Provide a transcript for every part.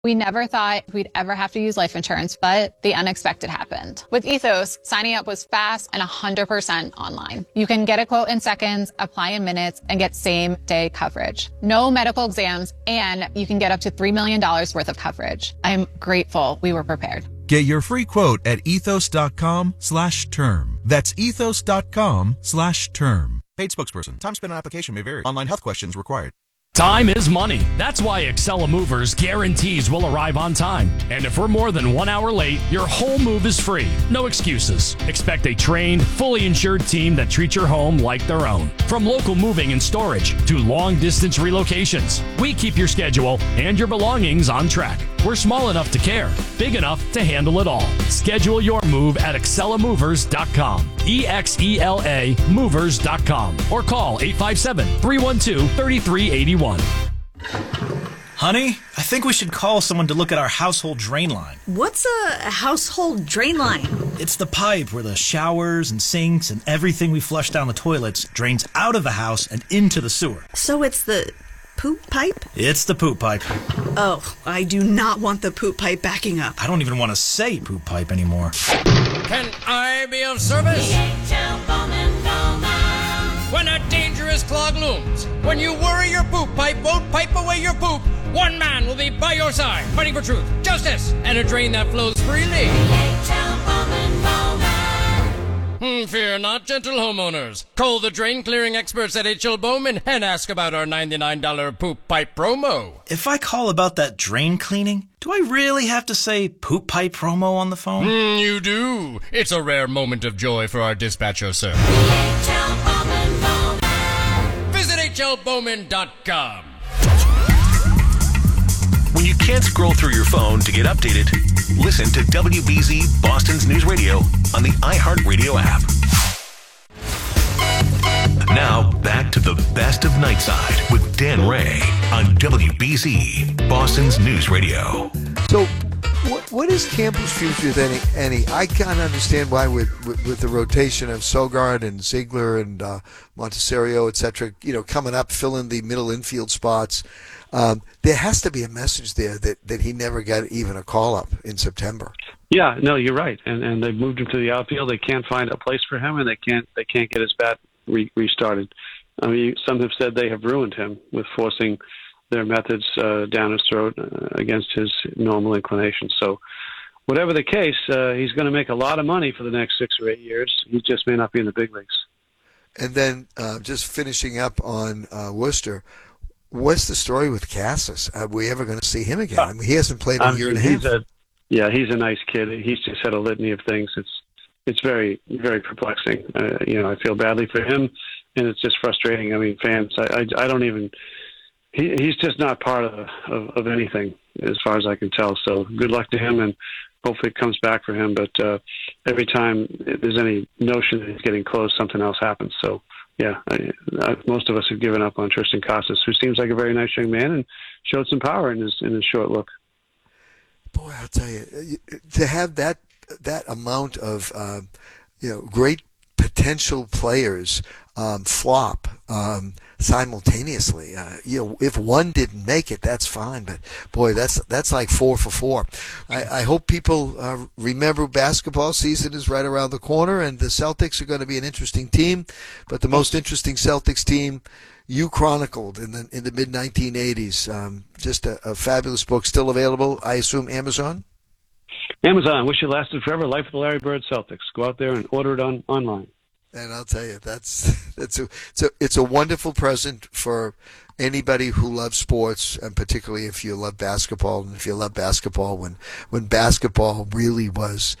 We never thought we'd ever have to use life insurance, but the unexpected happened. With Ethos, signing up was fast and 100% online. You can get a quote in seconds, apply in minutes, and get same-day coverage. No medical exams, and you can get up to $3 million worth of coverage. I'm grateful we were prepared. Get your free quote at ethos.com/term. That's ethos.com/term. Paid spokesperson. Time spent on application may vary. Online health questions required. Time is money. That's why Excella Movers guarantees we'll arrive on time. And if we're more than 1 hour late, your whole move is free. No excuses. Expect a trained, fully insured team that treats your home like their own. From local moving and storage to long-distance relocations, we keep your schedule and your belongings on track. We're small enough to care, big enough to handle it all. Schedule your move at ExcellaMovers.com. EXELA Movers.com. Or call 857-312-3381. Honey, I think we should call someone to look at our household drain line. What's a household drain line? It's the pipe where the showers and sinks and everything we flush down the toilets drains out of the house and into the sewer. So it's the poop pipe? It's the poop pipe. Oh, I do not want the poop pipe backing up. I don't even want to say poop pipe anymore. Can I be of service? When a dangerous clog looms, when you worry your poop pipe won't pipe away your poop, one man will be by your side, fighting for truth, justice, and a drain that flows freely. Fear not, gentle homeowners. Call the drain clearing experts at H.L. Bowman and ask about our $99 poop pipe promo. If I call about that drain cleaning, do I really have to say poop pipe promo on the phone? You do. It's a rare moment of joy for our dispatcher, sir. Visit hlbowman.com. When you can't scroll through your phone to get updated, listen to WBZ Boston's News Radio on the iHeartRadio app. Now, back to the best of Nightside with Dan Ray on WBZ Boston's News Radio. So, what is Campbell's future with any? I can't understand why with the rotation of Sogard and Ziegler and Montecchio, et cetera, coming up, filling the middle infield spots. There has to be a message there that he never got even a call-up in September. Yeah, no, you're right. And they've moved him to the outfield. They can't find a place for him, and they can't get his bat restarted. I mean, some have said they have ruined him with forcing their methods down his throat against his normal inclination. So whatever the case, he's going to make a lot of money for the next 6 or 8 years. He just may not be in the big leagues. And then just finishing up on Worcester, what's the story with Cassis? Are we ever going to see him again? I mean, he hasn't played in a year and a half. He's a nice kid. He's just had a litany of things. It's very, very perplexing. I feel badly for him, and it's just frustrating. I mean, fans, I don't even. He's just not part of anything as far as I can tell. So good luck to him, and hopefully it comes back for him. But every time there's any notion that he's getting close, something else happens. So. Yeah, most of us have given up on Tristan Casas, who seems like a very nice young man and showed some power in his short look. Boy, I'll tell you, to have that amount of great potential players flop simultaneously. If one didn't make it, that's fine. But boy, that's like 4 for 4. I hope people remember basketball season is right around the corner, and the Celtics are going to be an interesting team. But the most interesting Celtics team you chronicled in the mid 1980s. Just a fabulous book, still available. I assume Amazon. Amazon. Wish it lasted forever. Life of the Larry Bird Celtics. Go out there and order it online. And I'll tell you, it's a wonderful present for anybody who loves sports, and particularly if you love basketball. And if you love basketball, when basketball really was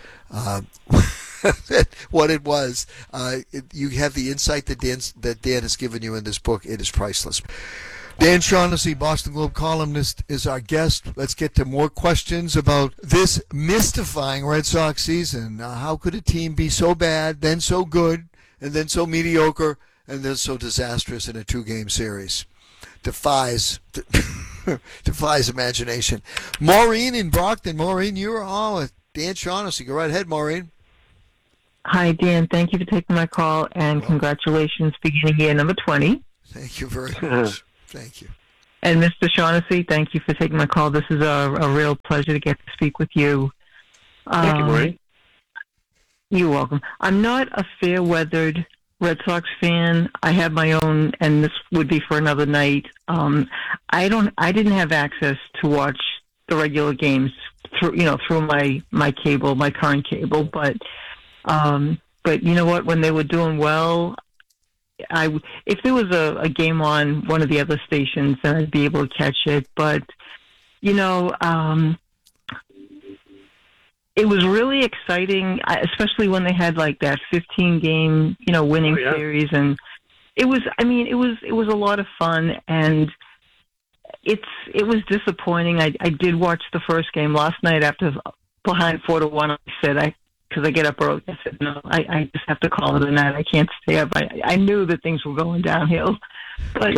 what it was, you have the insight that Dan has given you in this book. It is priceless. Dan Shaughnessy, Boston Globe columnist, is our guest. Let's get to more questions about this mystifying Red Sox season. How could a team be so bad, then so good, and then so mediocre, and then so disastrous in a 2-game series? Defies imagination. Maureen in Brockton. Maureen, you're on with Dan Shaughnessy. Go right ahead, Maureen. Hi, Dan. Thank you for taking my call, and congratulations beginning year number 20. Thank you very much. Thank you. And Mr. Shaughnessy, thank you for taking my call. This is a real pleasure to get to speak with you. Thank you, Marie. You're welcome. I'm not a fair-weathered Red Sox fan. I have my own, and this would be for another night. I didn't have access to watch the regular games through my cable, my current cable. But you know what? When they were doing well, if there was a game on one of the other stations, then I'd be able to catch it. But it was really exciting, especially when they had like that 15-game, winning series, and it was a lot of fun, and it was disappointing. I did watch the first game last night after behind 4-1. I said because I get up early. I said no, I just have to call it a night. I can't stay up. I knew that things were going downhill, but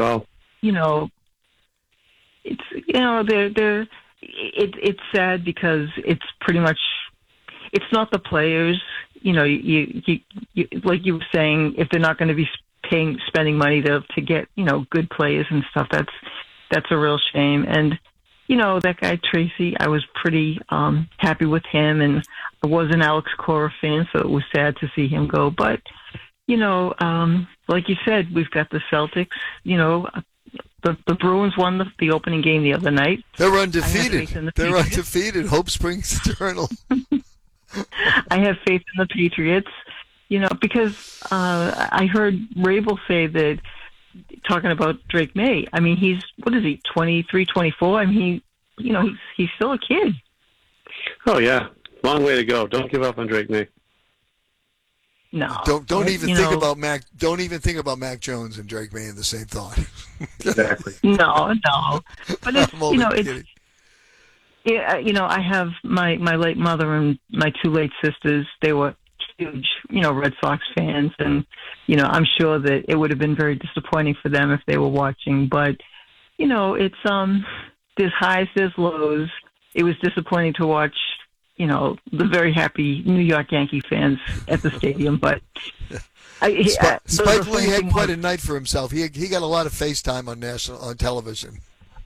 it's sad because it's pretty much. It's not the players, you like you were saying, if they're not going to be spending money to get, good players and stuff, that's a real shame. And, that guy Tracy, I was pretty happy with him, and I was an Alex Cora fan, so it was sad to see him go. But, like you said, we've got the Celtics, the Bruins won the opening game the other night. They're undefeated. They're undefeated. Hope springs eternal. I have faith in the Patriots, because I heard Rabel say that, talking about Drake May, I mean, he's 23, 24? I mean, he's still a kid. Oh, yeah. Long way to go. Don't give up on Drake May. No. Don't even think about Mac. Don't even think about Mac Jones and Drake May in the same thought. Exactly. No. But it's, Yeah, I have my late mother and my two late sisters. They were huge, Red Sox fans, and I'm sure that it would have been very disappointing for them if they were watching. But it's there's highs, there's lows. It was disappointing to watch, the very happy New York Yankee fans at the stadium. But Spike Lee had quite a night for himself. He got a lot of FaceTime on television.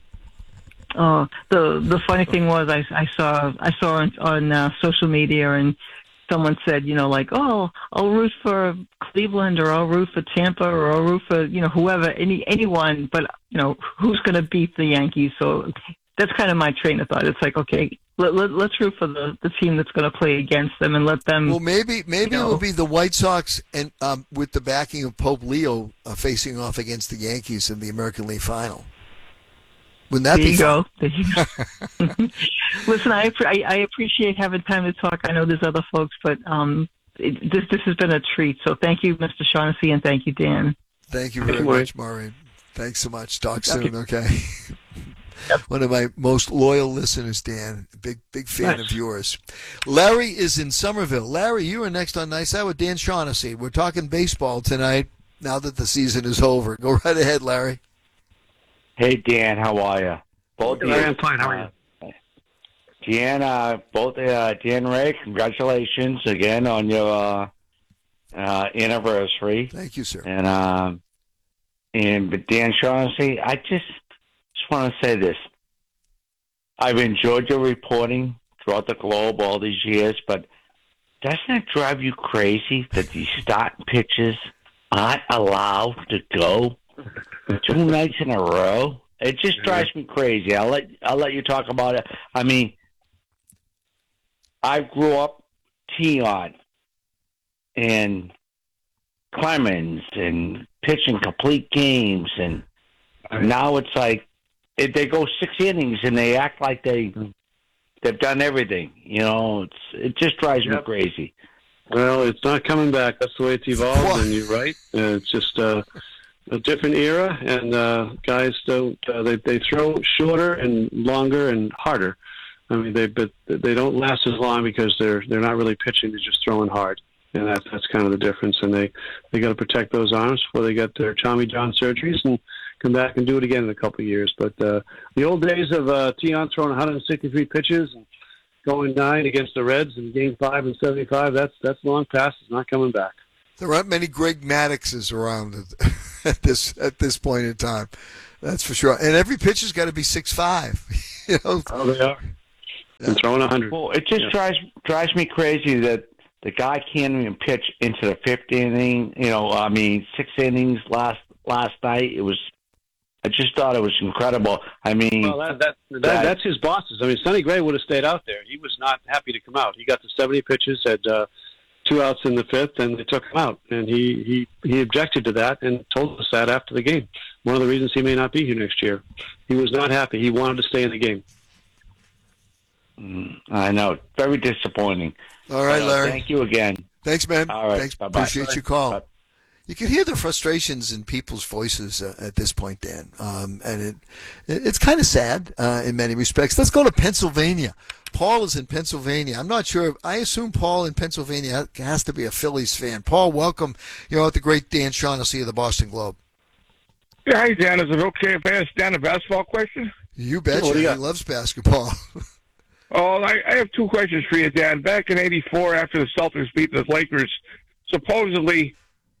The funny thing was I saw on social media, and someone said, I'll root for Cleveland, or I'll root for Tampa, or I'll root for, whoever, anyone, but, who's going to beat the Yankees? So that's kind of my train of thought. It's like, okay, let's root for the team that's going to play against them and let them. Well, maybe it will be the White Sox and with the backing of Pope Leo facing off against the Yankees in the American League Final. Wouldn't that be fun? There you go. Listen, I appreciate having time to talk. I know there's other folks, but this has been a treat. So thank you, Mr. Shaughnessy, and thank you, Dan. Thank you very much, Maureen. Thanks so much. Talk soon, okay? Yep. One of my most loyal listeners, Dan. Big fan of yours. Larry is in Somerville. Larry, you are next on Nice Out with Dan Shaughnessy. We're talking baseball tonight now that the season is over. Go right ahead, Larry. Hey, Dan, how are you? I'm fine. How are you? Dan Ray, congratulations again on your anniversary. Thank you, sir. And Dan Shaughnessy, I just want to say this. I've enjoyed your reporting throughout the globe all these years, but doesn't it drive you crazy that these starting pitchers aren't allowed to go 2 nights in a row? It just drives me crazy. I'll let you talk about it. I mean, I grew up Tion and Clemens and pitching complete games, and now it's like they go 6 innings and they act like they've done everything. It just drives me crazy. Well, it's not coming back. That's the way it's evolved, and you're right. It's just a different era, and guys don't. They throw shorter and longer and harder. I mean, they don't last as long because they're not really pitching; they're just throwing hard, and that's kind of the difference. And they got to protect those arms before they get their Tommy John surgeries and come back and do it again in a couple of years. But the old days of Tion throwing 163 pitches and going 9 against the Reds in Game 5 and 75, that's long past. It's not coming back. There aren't many Greg Maddoxes around at this point in time. That's for sure. And every pitcher's got to be 6'5". You know? Oh, they are. And throwing 100. Well, it just drives me crazy that the guy can't even pitch into the fifth inning. 6 innings last night. I just thought it was incredible. I mean, well, that's his bosses. I mean, Sonny Gray would have stayed out there. He was not happy to come out. He got to 70 pitches, had 2 outs in the fifth, and they took him out. And he objected to that and told us that after the game. One of the reasons he may not be here next year. He was not happy. He wanted to stay in the game. I know. Very disappointing. All right, Larry. Thank you again. Thanks, man. All right. Thanks. Bye-bye. Appreciate your call. Bye. You can hear the frustrations in people's voices at this point, Dan, and it's kind of sad in many respects. Let's go to Pennsylvania. Paul is in Pennsylvania. I'm not sure. I assume Paul in Pennsylvania has to be a Phillies fan. Paul, welcome. You're with the great Dan Shaughnessy of the Boston Globe. Yeah, hi, Dan. Is it okay if I ask Dan a basketball question? You betcha. He loves basketball. Oh, I have 2 questions for you, Dan. Back in '84, after the Celtics beat the Lakers, supposedly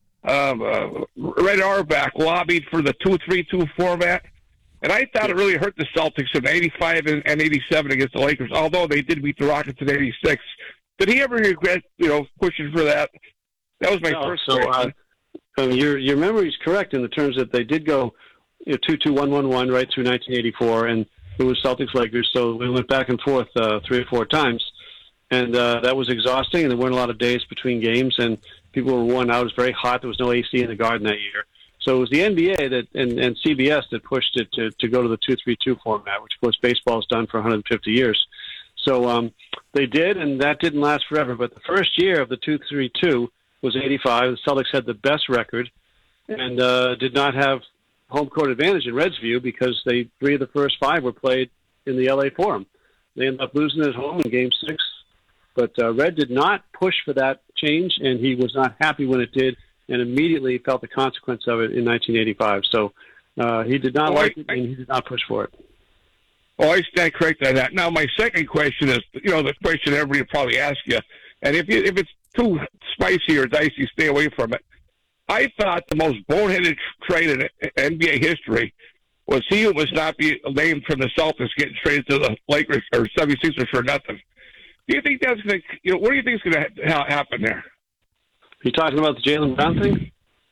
Red Auerbach lobbied for the 2-3-2 format, and I thought it really hurt the Celtics in '85 and '87 against the Lakers. Although they did beat the Rockets in '86, did he ever regret, pushing for that? That was my first question. Your memory is correct in the terms that they did go 2-2-1-1-1 right through 1984, and it was Celtics-Lakers, so we went back and forth 3 or 4 times, and that was exhausting, and there weren't a lot of days between games, and people were worn out. It was very hot. There was no AC in the Garden that year. So it was the NBA and CBS that pushed it to go to the 2-3-2 format, which, of course, baseball's done for 150 years. So they did, and that didn't last forever. But the first year of the 2-3-2 was '85. The Celtics had the best record and did not have home court advantage in Red's view because 3 of the first 5 were played in the LA Forum. They ended up losing at home in Game 6. But Red did not push for that change, and he was not happy when it did, and immediately felt the consequence of it in 1985. So he did not like it, and he did not push for it. Oh, I stand corrected on that. Now, my second question is, the question everybody will probably ask you, and if it's too spicy or dicey, stay away from it. I thought the most boneheaded trade in NBA history was he who must not be named from the Celtics getting traded to the Lakers or 76ers for nothing. Do you think that's going to, what do you think is going to happen there? You talking about the Jaylen Brown thing?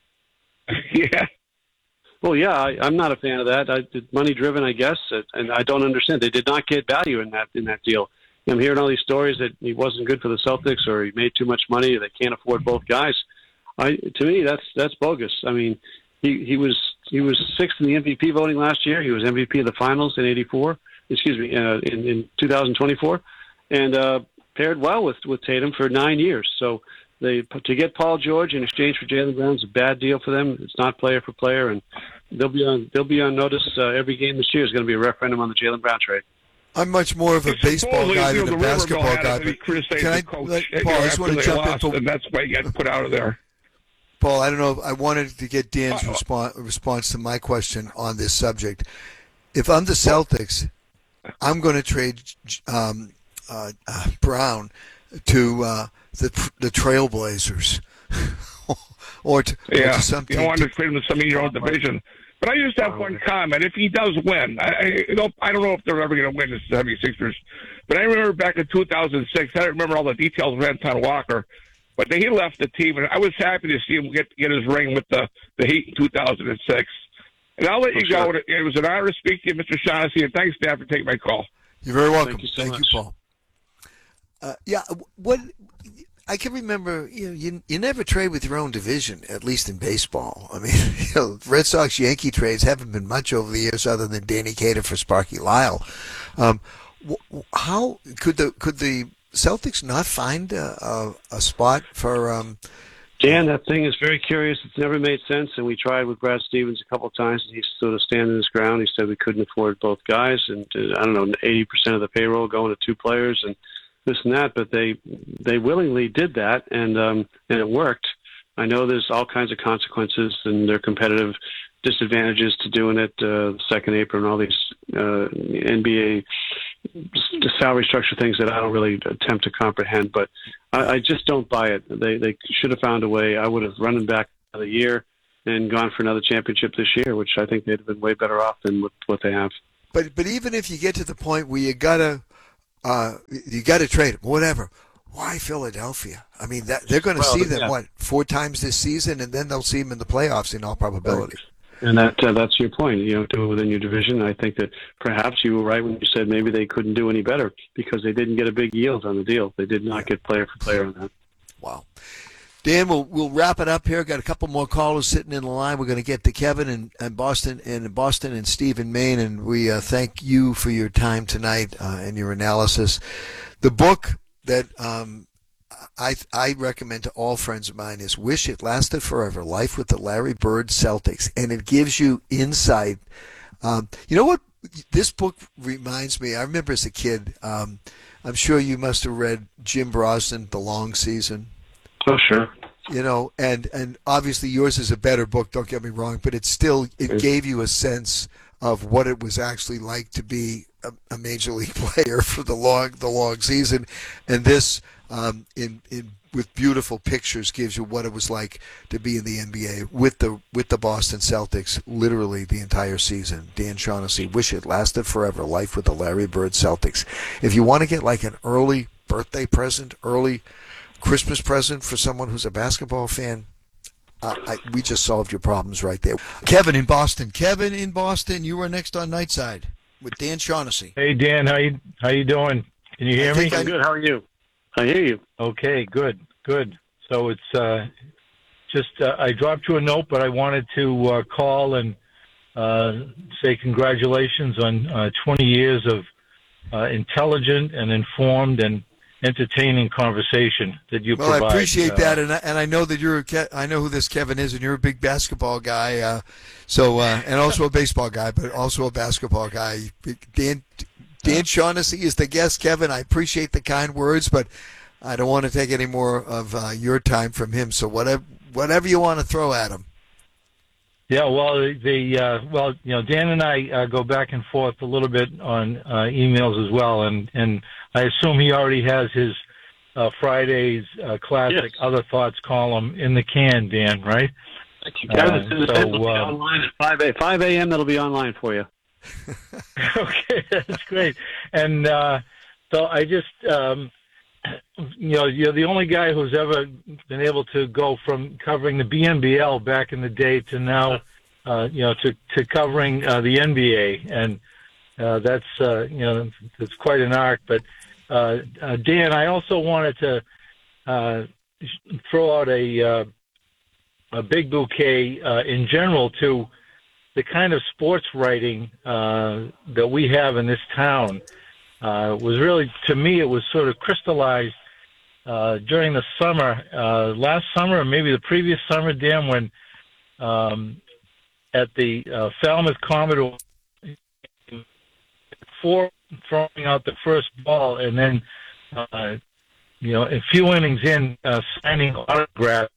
Yeah. Well, yeah, I'm not a fan of that. Money driven, I guess, and I don't understand. They did not get value in that deal. I'm hearing all these stories that he wasn't good for the Celtics or he made too much money. They can't afford both guys. To me, that's bogus. I mean, he was 6th in the MVP voting last year. He was MVP of the Finals in '84. Excuse me, in 2024, and paired well with Tatum for 9 years. So to get Paul George in exchange for Jaylen Brown is a bad deal for them. It's not player for player, and they'll be on notice. Every game this year is going to be a referendum on the Jaylen Brown trade. I'm much more of a baseball guy than a basketball guy. Can I, Paul, I just want to jump in. And that's why you got put out of there. Paul, I don't know. I wanted to get Dan's response to my question on this subject. If I'm the Celtics, I'm going to trade Brown to the Trailblazers, or to some team. You don't want to trade him to some of your own division. But I just have one comment. If he does win, I don't know if they're ever going to win the 76ers. But I remember back in 2006, I don't remember all the details of Anton Walker, but he left the team, and I was happy to see him get his ring with the Heat in 2006. And I'll let you go. It was an honor to speak to you, Mr. Shaughnessy, and thanks, Dan, for taking my call. You're very welcome. Thank you, Paul. I can remember, you never trade with your own division, at least in baseball. I mean, Red Sox-Yankee trades haven't been much over the years other than Danny Cater for Sparky Lyle. How could the Celtics not find a spot for Dan? That thing is very curious. It's never made sense, and we tried with Brad Stevens a couple of times, and he sort of standing his ground. He said we couldn't afford both guys, and 80% of the payroll going to 2 players, and this and that, but they willingly did that, and it worked. I know there's all kinds of consequences, and there are competitive disadvantages to doing it, second apron, all these NBA salary structure things that I don't really attempt to comprehend, but I just don't buy it. They should have found a way. I would have run them back another year and gone for another championship this year, which I think they'd have been way better off than with what they have. But even if you get to the point where you gotta trade him, whatever, why Philadelphia? I mean, they're going to see them 4 times this season, and then they'll see him in the playoffs in all probability. And that's your point. Do it within your division. I think that perhaps you were right when you said maybe they couldn't do any better because they didn't get a big yield on the deal. They did not get player for player on that. Wow. Dan, we'll wrap it up here. Got a couple more callers sitting in the line. We're going to get to Kevin and Boston and Steve in Maine, and we thank you for your time tonight and your analysis. The book that I recommend to all friends of mine is Wish It Lasted Forever, Life with the Larry Bird Celtics, and it gives you insight. You know what this book reminds me? I remember as a kid, I'm sure you must have read Jim Brosnan, The Long Season. Oh, sure. And obviously yours is a better book, don't get me wrong, but it gave you a sense of what it was actually like to be a major league player for the long season. And this, with beautiful pictures, gives you what it was like to be in the NBA with the Boston Celtics, literally the entire season. Dan Shaughnessy, Wish It Lasted Forever, Life with the Larry Bird Celtics. If you want to get like an early birthday present, early Christmas present for someone who's a basketball fan, we just solved your problems right there. Kevin in Boston, you are next on Nightside with Dan Shaughnessy. Hey Dan, how you doing? Can you hear me? I'm good. How are you? I hear you. Okay, good. So it's I dropped you a note, but I wanted to call and say congratulations on 20 years of intelligent and informed and entertaining conversation that you provide. Well, I appreciate that, and I know that I know who this Kevin is, and you're a big basketball guy, and also a baseball guy, but also a basketball guy. Dan Shaughnessy is the guest, Kevin. I appreciate the kind words, but I don't want to take any more of your time from him. So whatever you want to throw at him. Yeah, well, Dan and I go back and forth a little bit on emails as well, and I assume he already has his Friday's classic Other Thoughts column in the can, Dan, right? Thank you, Kevin. It'll be online at 5 a.m. That'll be online for you. Okay, that's great. And so I just, you're the only guy who's ever been able to go from covering the BNBL back in the day to now, to covering the NBA, and that's quite an arc. But Dan, I also wanted to throw out a big bouquet in general to the kind of sports writing that we have in this town. Was really, to me, it was sort of crystallized during the summer, last summer or maybe the previous summer, Dan, when at the Falmouth Commodore, before throwing out the first ball, and then a few innings in, signing autographs.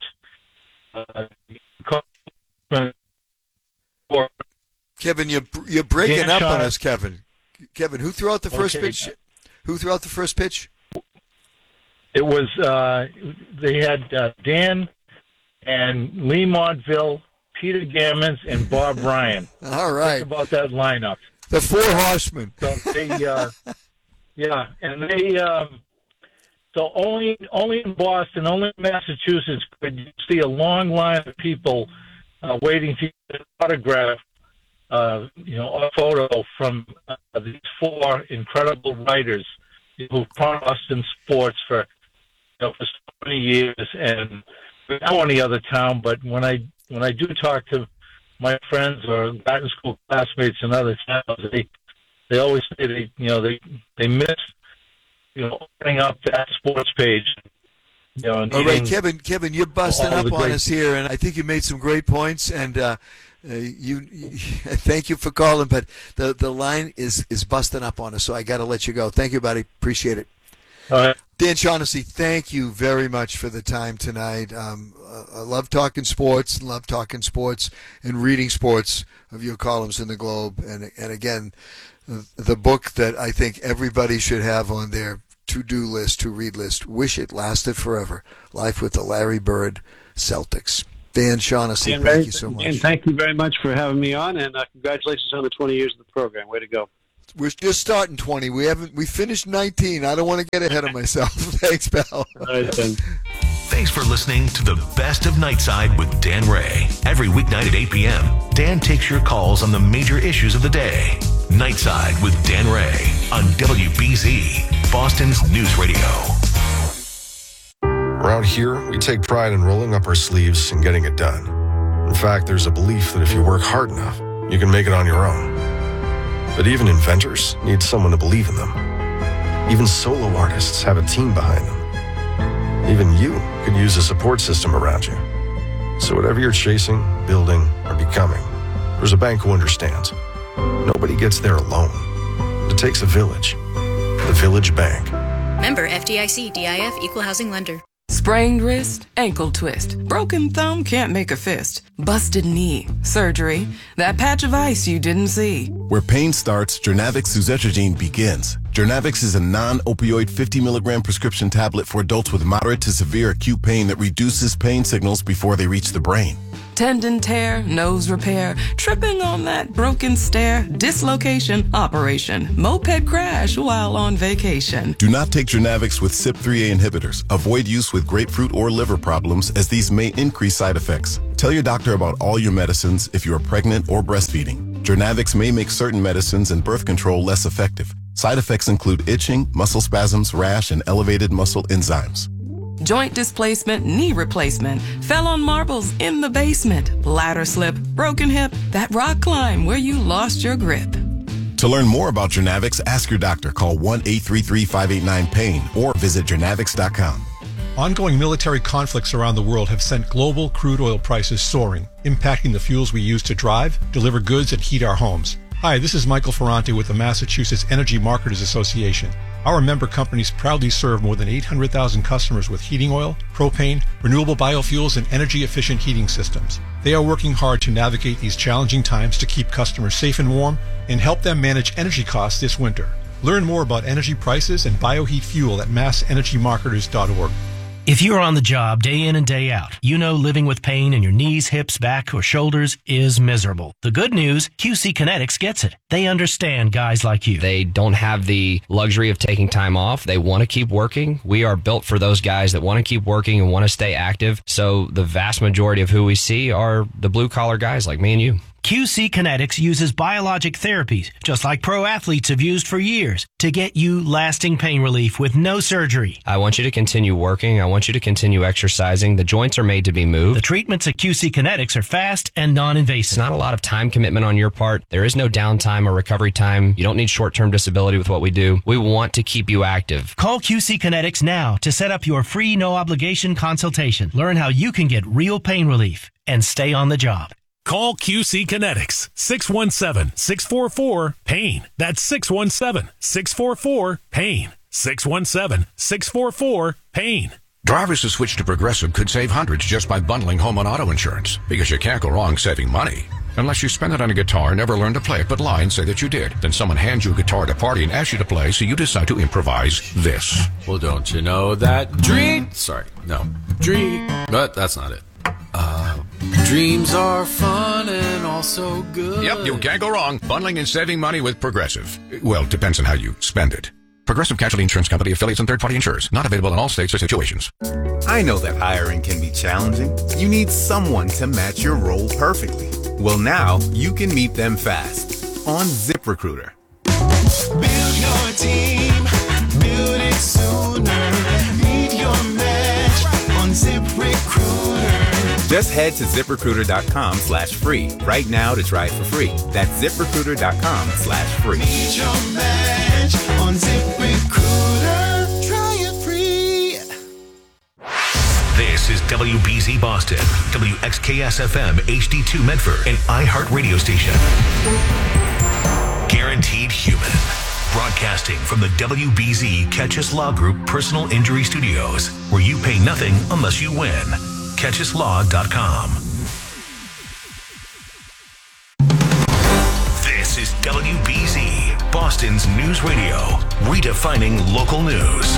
Kevin, you're breaking up on us, Kevin. Kevin, who threw out the first pitch? Who threw out the first pitch? It was they had Dan and Lee Montville, Peter Gammons, and Bob Ryan. All right. Think about that lineup. The Four Horsemen. So they, and they, so only in Boston, only in Massachusetts could you see a long line of people waiting to get an autograph, a photo from these four incredible writers who've covered Boston sports for so many years, and not any other town. But when I do talk to my friends or Latin school classmates in other towns, they always say they miss opening up that sports page. All right, Kevin, you're busting up on us here, and I think you made some great points, and you thank you for calling, but the line is busting up on us, so I got to let you go. Thank you, buddy. Appreciate it. All right. Dan Shaughnessy, thank you very much for the time tonight. I love talking sports and reading sports of your columns in the Globe, and again, the book that I think everybody should have on their to-do list, to read list, Wish It Lasted Forever, Life with the Larry Bird Celtics. Dan Shaughnessy, Dan, thank you so much. And thank you very much for having me on, and congratulations on the 20 years of the program. Way to go. We're just starting 20. We finished 19. I don't want to get ahead of myself. Thanks, pal. All right, then. Thanks for listening to the Best of Nightside with Dan Ray. Every weeknight at 8 p.m., Dan takes your calls on the major issues of the day. Nightside with Dan Ray on WBZ, Boston's News Radio. Around here, we take pride in rolling up our sleeves and getting it done. In fact, there's a belief that if you work hard enough, you can make it on your own. But even inventors need someone to believe in them. Even solo artists have a team behind them. Even you could use a support system around you. So whatever you're chasing, building, or becoming, there's a bank who understands. Nobody gets there alone. It takes a village. The Village Bank. Member FDIC, DIF, Equal Housing Lender. Sprained wrist, ankle twist, broken thumb, can't make a fist, busted knee, surgery, that patch of ice you didn't see. Where pain starts, Jernavix suzetrigine begins. Jernavix is a non-opioid 50-milligram prescription tablet for adults with moderate to severe acute pain that reduces pain signals before they reach the brain. Tendon tear, nose repair, tripping on that broken stair, dislocation, operation, moped crash while on vacation. Do not take Jernavix with CYP3A inhibitors. Avoid use with grapefruit or liver problems, as these may increase side effects. Tell your doctor about all your medicines if you are pregnant or breastfeeding. Jernavix may make certain medicines and birth control less effective. Side effects include itching, muscle spasms, rash, and elevated muscle enzymes. Joint displacement, knee replacement, fell on marbles in the basement, ladder slip, broken hip, that rock climb where you lost your grip. To learn more about Jernavix, ask your doctor. Call 1-833-589-PAIN or visit Jernavix.com. Ongoing military conflicts around the world have sent global crude oil prices soaring, impacting the fuels we use to drive, deliver goods, and heat our homes. Hi, this is Michael Ferrante with the Massachusetts Energy Marketers Association. Our member companies proudly serve more than 800,000 customers with heating oil, propane, renewable biofuels, and energy-efficient heating systems. They are working hard to navigate these challenging times to keep customers safe and warm and help them manage energy costs this winter. Learn more about energy prices and bioheat fuel at massenergymarketers.org. If you're on the job day in and day out, you know living with pain in your knees, hips, back, or shoulders is miserable. The good news, QC Kinetics gets it. They understand guys like you. They don't have the luxury of taking time off. They want to keep working. We are built for those guys that want to keep working and want to stay active. So the vast majority of who we see are the blue-collar guys like me and you. QC Kinetics uses biologic therapies, just like pro athletes have used for years, to get you lasting pain relief with no surgery. I want you to continue working. I want you to continue exercising. The joints are made to be moved. The treatments at QC Kinetics are fast and non-invasive. It's not a lot of time commitment on your part. There is no downtime or recovery time. You don't need short-term disability with what we do. We want to keep you active. Call QC Kinetics now to set up your free no-obligation consultation. Learn how you can get real pain relief and stay on the job. Call QC Kinetics, 617-644-PAIN. That's 617-644-PAIN. 617-644-PAIN. Drivers who switch to Progressive could save hundreds just by bundling home and auto insurance, because you can't go wrong saving money. Unless you spend it on a guitar, never learn to play it, but lie and say that you did. Then someone hands you a guitar at a party and asks you to play, so you decide to improvise this. Well, don't you know that but that's not it. Dreams are fun and also good. Yep, you can't go wrong. Bundling and saving money with Progressive. Well, depends on how you spend it. Progressive Casualty Insurance Company, affiliates, and third-party insurers. Not available in all states or situations. I know that hiring can be challenging. You need someone to match your role perfectly. Well, now you can meet them fast on ZipRecruiter. Build your team. Build it sooner. Meet your match on ZipRecruiter. Just head to ZipRecruiter.com/free right now to try it for free. That's ZipRecruiter.com/free. Meet your match on ZipRecruiter. Try it free. This is WBZ Boston, WXKS-FM HD2 Medford, an iHeart radio station. Guaranteed Human. Broadcasting from the WBZ Catchus Law Group Personal Injury Studios, where you pay nothing unless you win. CatchusLaw.com. This is WBZ, Boston's news radio, redefining local news.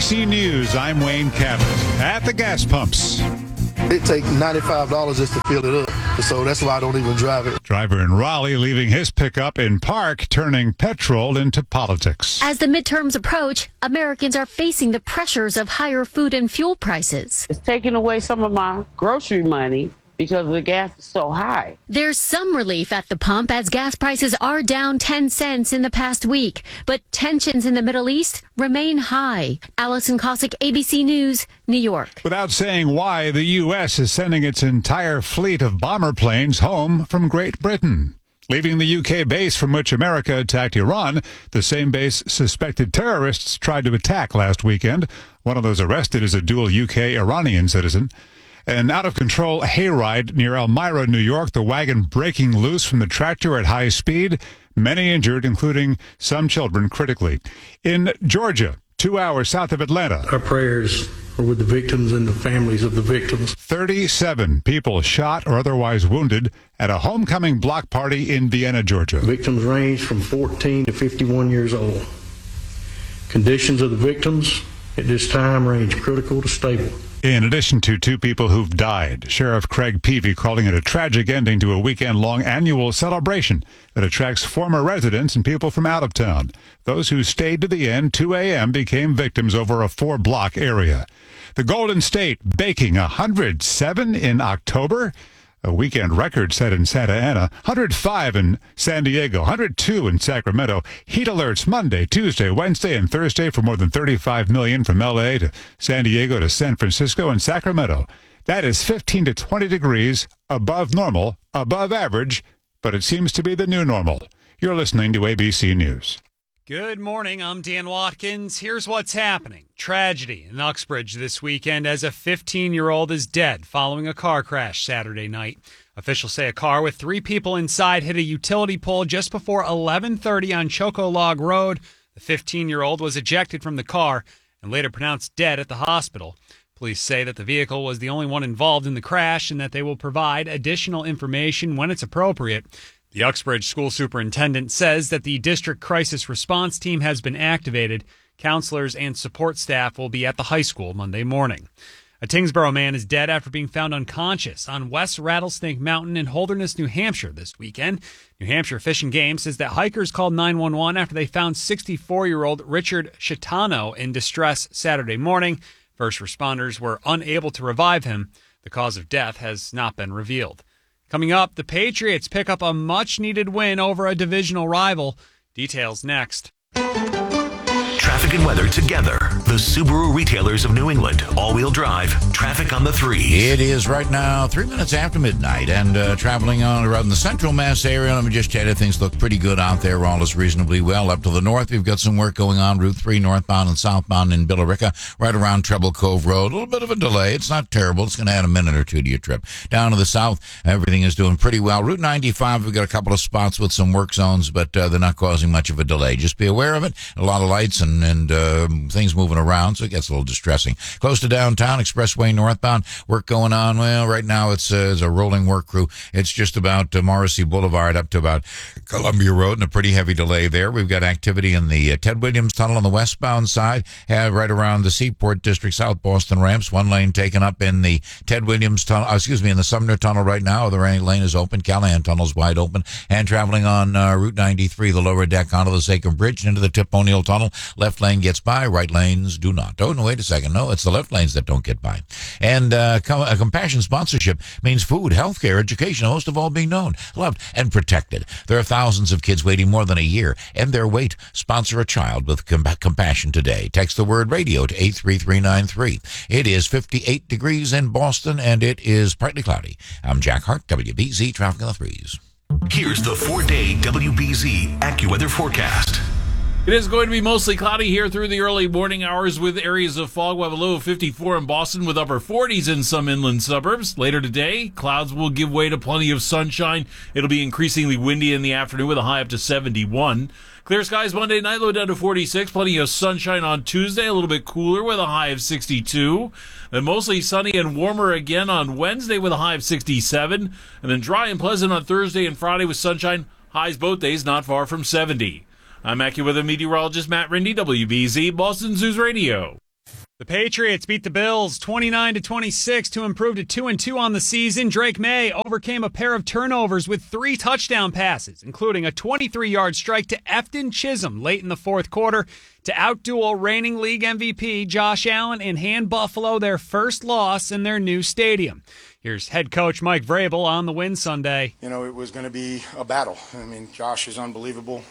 ABC News, I'm Wayne Cabot. At the gas pumps. It takes $95 just to fill it up, so that's why I don't even drive it. Driver in Raleigh leaving his pickup in park, turning petrol into politics. As the midterms approach, Americans are facing the pressures of higher food and fuel prices. It's taking away some of my grocery money because the gas is so high. There's some relief at the pump as gas prices are down 10 cents in the past week, but tensions in the Middle East remain high. Allison Cossack, ABC News, New York. Without saying why, the U.S. is sending its entire fleet of bomber planes home from Great Britain. Leaving the UK base from which America attacked Iran, the same base suspected terrorists tried to attack last weekend. One of those arrested is a dual UK-Iranian citizen. An out-of-control hayride near Elmira, New York, the wagon breaking loose from the tractor at high speed. Many injured, including some children critically. In Georgia, 2 hours south of Atlanta. Our prayers are with the victims and the families of the victims. 37 people shot or otherwise wounded at a homecoming block party in Vienna, Georgia. Victims range from 14 to 51 years old. Conditions of the victims at this time range critical to stable. In addition to 2 people who've died, Sheriff Craig Peavy calling it a tragic ending to a weekend-long annual celebration that attracts former residents and people from out of town. Those who stayed to the end, 2 a.m., became victims over a 4-block area. The Golden State baking 107 in October. A weekend record set in Santa Ana, 105 in San Diego, 102 in Sacramento. Heat alerts Monday, Tuesday, Wednesday, and Thursday for more than 35 million from L.A. to San Diego to San Francisco and Sacramento. That is 15 to 20 degrees above normal, above average, but it seems to be the new normal. You're listening to ABC News. Good morning, I'm Dan Watkins. Here's what's happening. Tragedy in Uxbridge this weekend as a 15-year-old is dead following a car crash Saturday night. Officials say a car with 3 people inside hit a utility pole just before 11:30 on Chocolog Road. The 15-year-old was ejected from the car and later pronounced dead at the hospital. Police say that the vehicle was the only one involved in the crash and that they will provide additional information when it's appropriate. The Uxbridge school superintendent says that the district crisis response team has been activated. Counselors and support staff will be at the high school Monday morning. A Tingsboro man is dead after being found unconscious on West Rattlesnake Mountain in Holderness, New Hampshire this weekend. New Hampshire Fish and Game says that hikers called 911 after they found 64-year-old Richard Chitano in distress Saturday morning. First responders were unable to revive him. The cause of death has not been revealed. Coming up, the Patriots pick up a much-needed win over a divisional rival. Details next. Traffic and weather together. The Subaru retailers of New England. All-wheel drive. Traffic on the 3. It is right now 3 minutes after midnight, and traveling on around the central Mass area. Let me just tell you, things look pretty good out there. All is reasonably well. Up to the north, we've got some work going on. Route 3 northbound and southbound in Billerica, right around Treble Cove Road. A little bit of a delay. It's not terrible. It's going to add a minute or two to your trip. Down to the south, everything is doing pretty well. Route 95, we've got a couple of spots with some work zones, but they're not causing much of a delay. Just be aware of it. A lot of lights and things moving around, so it gets a little distressing. Close to downtown, Expressway northbound, work going on. Well, right now it's a rolling work crew. It's just about Morrissey Boulevard up to about Columbia Road, and a pretty heavy delay there. We've got activity in the Ted Williams Tunnel on the westbound side, right around the Seaport District, South Boston ramps. One lane taken up in the Ted Williams Tunnel, in the Sumner Tunnel right now. The lane is open. Callahan Tunnel's wide open. And traveling on Route 93, the lower deck onto the Sachem Bridge and into the Tip O'Neill Tunnel. Left lane gets by, right lanes do not. Oh, no, wait a second. No, it's the left lanes that don't get by. And a Compassion sponsorship means food, healthcare, education, a host of all being known, loved, and protected. There are thousands of kids waiting more than a year, and their wait. Sponsor a child with Compassion today. Text the word radio to 83393. It is 58 degrees in Boston, and it is partly cloudy. I'm Jack Hart, WBZ Traffic on the 3s. Here's the 4-day WBZ AccuWeather forecast. It is going to be mostly cloudy here through the early morning hours with areas of fog. We'll have a low of 54 in Boston with upper 40s in some inland suburbs. Later today, clouds will give way to plenty of sunshine. It'll be increasingly windy in the afternoon with a high up to 71. Clear skies Monday night, low down to 46. Plenty of sunshine on Tuesday, a little bit cooler with a high of 62. Then mostly sunny and warmer again on Wednesday with a high of 67. And then dry and pleasant on Thursday and Friday with sunshine. Highs both days not far from 70. I'm AccuWeather meteorologist Matt Rindy, WBZ Boston News Radio. The Patriots beat the Bills 29-26 to improve to 2-2 on the season. Drake May overcame a pair of turnovers with 3 touchdown passes, including a 23-yard strike to Efton Chisholm late in the fourth quarter to outduel reigning league MVP Josh Allen and hand Buffalo their first loss in their new stadium. Here's head coach Mike Vrabel on the win Sunday. You know, it was going to be a battle. I mean, Josh is unbelievable.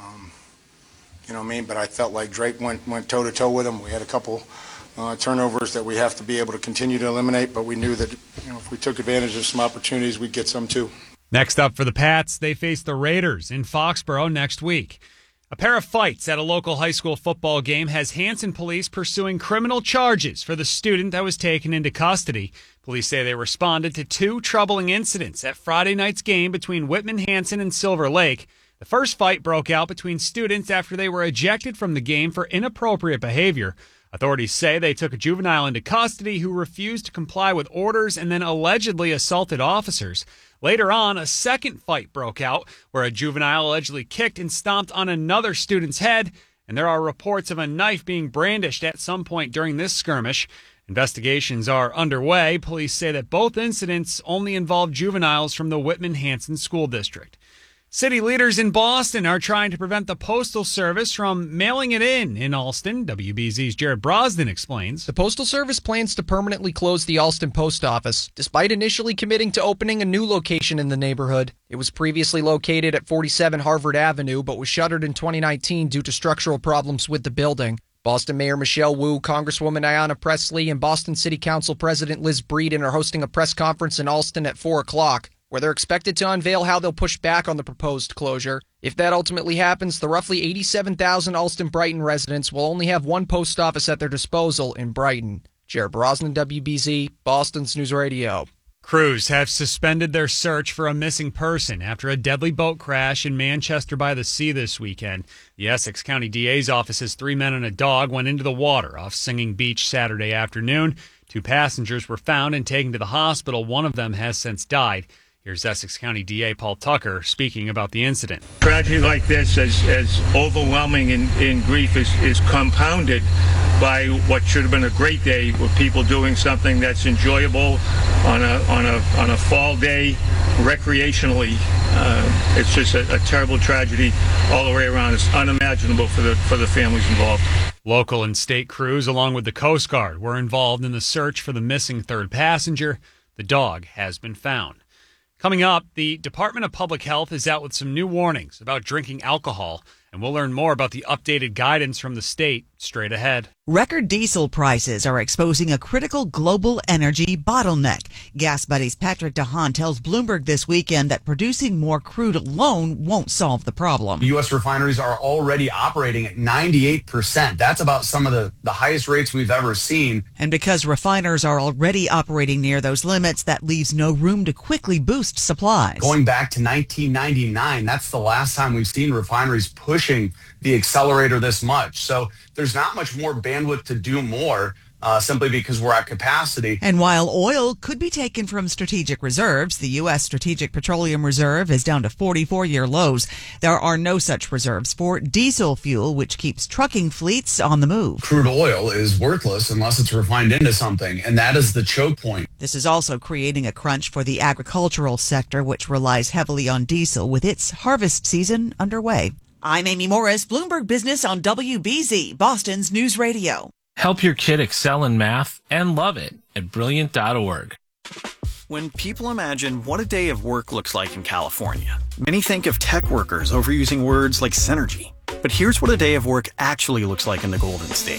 But I felt like Drake went toe-to-toe with him. We had a couple turnovers that we have to be able to continue to eliminate, but we knew that if we took advantage of some opportunities, we'd get some too. Next up for the Pats, they face the Raiders in Foxborough next week. A pair of fights at a local high school football game has Hanson police pursuing criminal charges for the student that was taken into custody. Police say they responded to 2 troubling incidents at Friday night's game between Whitman-Hanson and Silver Lake. The first fight broke out between students after they were ejected from the game for inappropriate behavior. Authorities say they took a juvenile into custody who refused to comply with orders and then allegedly assaulted officers. Later on, a second fight broke out where a juvenile allegedly kicked and stomped on another student's head, and there are reports of a knife being brandished at some point during this skirmish. Investigations are underway. Police say that both incidents only involve juveniles from the Whitman-Hanson School District. City leaders in Boston are trying to prevent the Postal Service from mailing it in Alston. WBZ's Jared Brosnan explains. The Postal Service plans to permanently close the Alston Post Office, despite initially committing to opening a new location in the neighborhood. It was previously located at 47 Harvard Avenue, but was shuttered in 2019 due to structural problems with the building. Boston Mayor Michelle Wu, Congresswoman Ayanna Pressley, and Boston City Council President Liz Breeden are hosting a press conference in Alston at 4 o'clock. Where they're expected to unveil how they'll push back on the proposed closure. If that ultimately happens, the roughly 87,000 Alston-Brighton residents will only have one post office at their disposal in Brighton. Jared Brosnan, WBZ, Boston's News Radio. Crews have suspended their search for a missing person after a deadly boat crash in Manchester by the Sea this weekend. The Essex County DA's office says 3 men and a dog went into the water off Singing Beach Saturday afternoon. 2 passengers were found and taken to the hospital. One of them has since died. Here's Essex County DA Paul Tucker speaking about the incident. Tragedy like this, as overwhelming in grief, is compounded by what should have been a great day with people doing something that's enjoyable on a fall day recreationally. It's just a terrible tragedy all the way around. It's unimaginable for the families involved. Local and state crews, along with the Coast Guard, were involved in the search for the missing third passenger. The dog has been found. Coming up, the Department of Public Health is out with some new warnings about drinking alcohol, and we'll learn more about the updated guidance from the state straight ahead. Record diesel prices are exposing a critical global energy bottleneck. Gas Buddy's Patrick DeHaan tells Bloomberg this weekend that producing more crude alone won't solve the problem. U.S. refineries are already operating at 98%. That's about some of the highest rates we've ever seen. And because refiners are already operating near those limits, that leaves no room to quickly boost supplies. Going back to 1999, that's the last time we've seen refineries pushing the accelerator this much. So there's not much more bandwidth to do more simply because we're at capacity. And while oil could be taken from strategic reserves, the U.S. Strategic Petroleum Reserve is down to 44-year lows. There are no such reserves for diesel fuel, which keeps trucking fleets on the move. Crude oil is worthless unless it's refined into something, and that is the choke point. This is also creating a crunch for the agricultural sector, which relies heavily on diesel with its harvest season underway. I'm Amy Morris, Bloomberg Business on WBZ, Boston's News Radio. Help your kid excel in math and love it at Brilliant.org. When people imagine what a day of work looks like in California, many think of tech workers overusing words like synergy. But here's what a day of work actually looks like in the Golden State.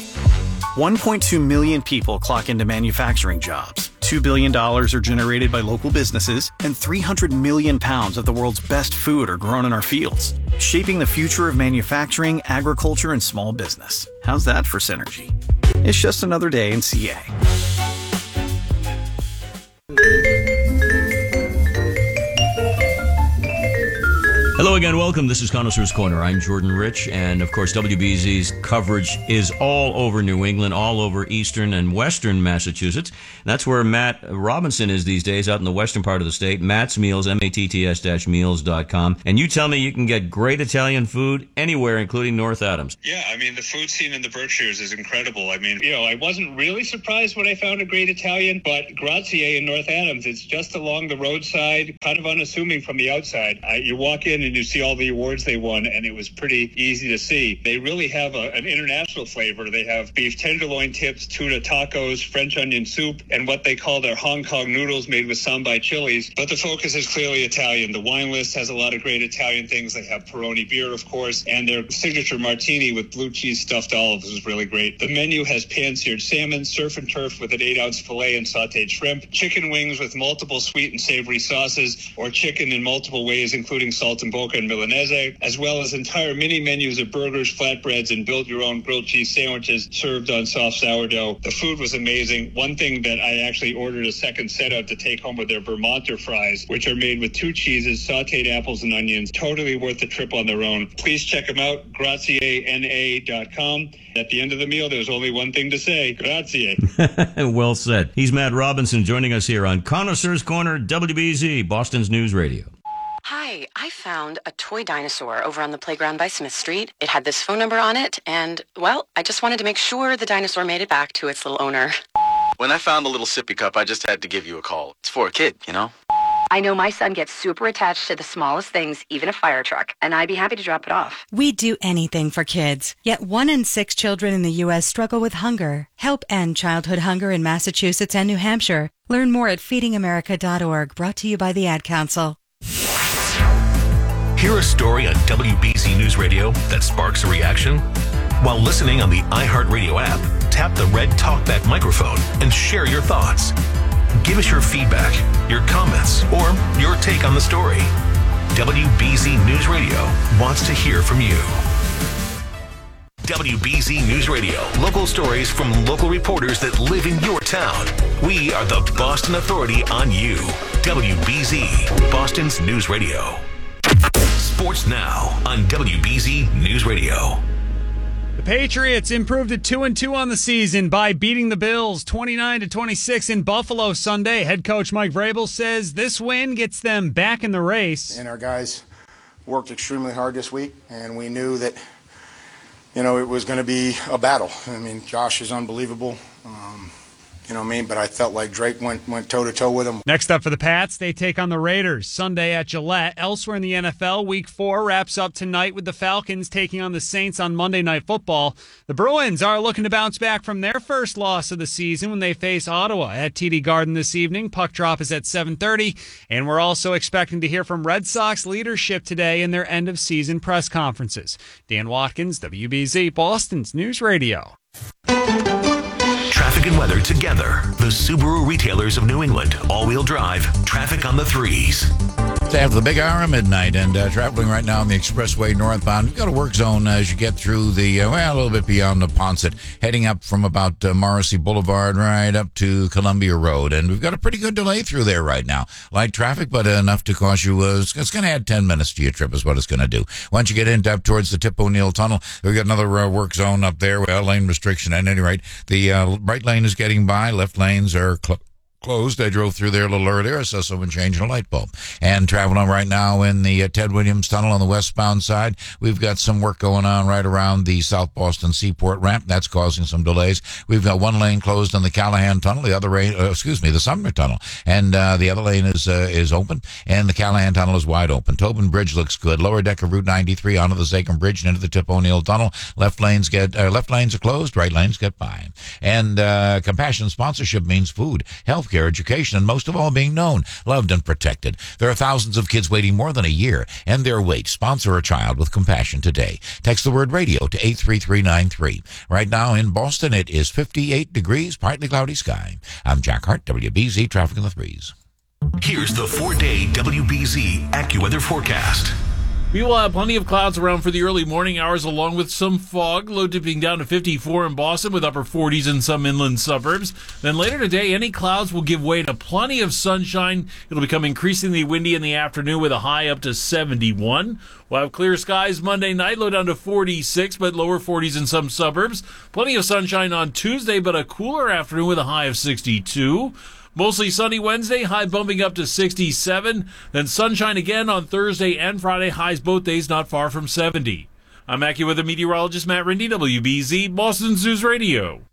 1.2 million people clock into manufacturing jobs. $2 billion are generated by local businesses, and 300 million pounds of the world's best food are grown in our fields, shaping the future of manufacturing, agriculture, and small business. How's that for synergy? It's just another day in CA. Hello again, welcome. This is Connoisseur's Corner. I'm Jordan Rich, and of course WBZ's coverage is all over New England, all over eastern and western Massachusetts. That's where Matt Robinson is these days, out in the western part of the state. Matt's Meals, matts-meals.com. And you tell me you can get great Italian food anywhere, including North Adams. Yeah, I mean, the food scene in the Berkshires is incredible. I mean, I wasn't really surprised when I found a great Italian, but Grazie in North Adams, it's just along the roadside, kind of unassuming from the outside. You walk in and you see all the awards they won, and it was pretty easy to see. They really have an international flavor. They have beef tenderloin tips, tuna tacos, French onion soup, and what they call their Hong Kong noodles made with sambai chilies. But the focus is clearly Italian. The wine list has a lot of great Italian things. They have Peroni beer, of course, and their signature martini with blue cheese stuffed olives is really great. The menu has pan-seared salmon, surf and turf with an 8-ounce filet and sautéed shrimp, chicken wings with multiple sweet and savory sauces, or chicken in multiple ways, including saltimbocca and Milanese, as well as entire mini menus of burgers, flatbreads, and build-your-own grilled cheese sandwiches served on soft sourdough. The food was amazing. One thing that I actually ordered a second set of to take home were their Vermonter fries, which are made with 2 cheeses, sautéed apples, and onions. Totally worth the trip on their own. Please check them out, graziena.com. At the end of the meal, there's only one thing to say, grazie. Well said. He's Matt Robinson joining us here on Connoisseur's Corner, WBZ, Boston's News Radio. Hi, I found a toy dinosaur over on the playground by Smith Street. It had this phone number on it, and, well, I just wanted to make sure the dinosaur made it back to its little owner. When I found the little sippy cup, I just had to give you a call. It's for a kid, you know? I know my son gets super attached to the smallest things, even a fire truck, and I'd be happy to drop it off. We'd do anything for kids, yet 1 in 6 children in the U.S. struggle with hunger. Help end childhood hunger in Massachusetts and New Hampshire. Learn more at feedingamerica.org, brought to you by the Ad Council. Hear a story on WBZ News Radio that sparks a reaction? While listening on the iHeartRadio app, tap the red TalkBack microphone and share your thoughts. Give us your feedback, your comments, or your take on the story. WBZ News Radio wants to hear from you. WBZ News Radio. Local stories from local reporters that live in your town. We are the Boston Authority on you. WBZ, Boston's News Radio. Sports now on WBZ News Radio. The Patriots improved to 2-2 on the season by beating the Bills 29-26 in Buffalo Sunday. Head coach Mike Vrabel says this win gets them back in the race. And our guys worked extremely hard this week, and we knew that, it was going to be a battle. I mean, Josh is unbelievable. But I felt like Drake went toe-to-toe with him. Next up for the Pats, they take on the Raiders Sunday at Gillette. Elsewhere in the NFL, Week 4 wraps up tonight with the Falcons taking on the Saints on Monday Night Football. The Bruins are looking to bounce back from their first loss of the season when they face Ottawa at TD Garden this evening. Puck drop is at 7:30, and we're also expecting to hear from Red Sox leadership today in their end-of-season press conferences. Dan Watkins, WBZ, Boston's News Radio. Traffic and weather together. The Subaru retailers of New England. All-wheel drive. Traffic on the 3s. It's after the big hour of midnight, and traveling right now on the expressway northbound. You've got a work zone as you get through the, a little bit beyond the Ponset, heading up from about Morrissey Boulevard right up to Columbia Road. And we've got a pretty good delay through there right now. Light traffic, but enough to cause you, it's going to add 10 minutes to your trip is what it's going to do. Once you get into up towards the Tip O'Neill Tunnel, we've got another work zone up there. Well, lane restriction at any rate. The right lane is getting by. Left lanes are closed. I drove through there a little earlier. I saw someone changing a light bulb. And traveling right now in the Ted Williams Tunnel on the westbound side, we've got some work going on right around the South Boston Seaport ramp. That's causing some delays. We've got one lane closed on the Callahan Tunnel, the other lane, the Sumner Tunnel, and the other lane is open, and the Callahan Tunnel is wide open. Tobin Bridge looks good. Lower deck of Route 93 onto the Zachem Bridge and into the Tip O'Neill Tunnel. Left lanes are closed. Right lanes get by. And Compassion sponsorship means food, healthcare, education, and most of all being known, loved, and protected. There are thousands of kids waiting more than a year, and their wait. Sponsor a child with compassion today. Text the word radio to 83393. Right now in Boston, it is 58 degrees, partly cloudy sky. I'm Jack Hart, WBZ Traffic in the 3s. Here's the 4-day WBZ AccuWeather forecast. We will have plenty of clouds around for the early morning hours, along with some fog. Low dipping down to 54 in Boston with upper 40s in some inland suburbs. Then later today, any clouds will give way to plenty of sunshine. It'll become increasingly windy in the afternoon with a high up to 71. We'll have clear skies Monday night, low down to 46, but lower 40s in some suburbs. Plenty of sunshine on Tuesday, but a cooler afternoon with a high of 62. Mostly sunny Wednesday, high bumping up to 67. Then sunshine again on Thursday and Friday, highs both days not far from 70. I'm AccuWeather meteorologist Matt Rindy, WBZ, Boston News Radio.